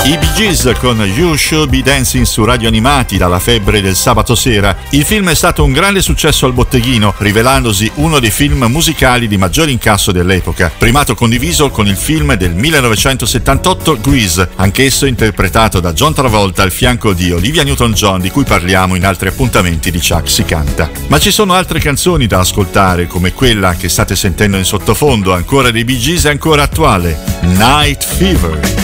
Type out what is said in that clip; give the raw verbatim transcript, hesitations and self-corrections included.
I Bee Gees con You Should Be Dancing su Radio Animati dalla febbre del sabato sera. Il film è stato un grande successo al botteghino, rivelandosi uno dei film musicali di maggior incasso dell'epoca, primato condiviso con il film del millenovecentosettantotto Grease, anch'esso interpretato da John Travolta al fianco di Olivia Newton-John, di cui parliamo in altri appuntamenti di Chuck si canta. Ma ci sono altre canzoni da ascoltare, come quella che state sentendo in sottofondo, ancora dei Bee Gees e ancora attuale, Night Fever.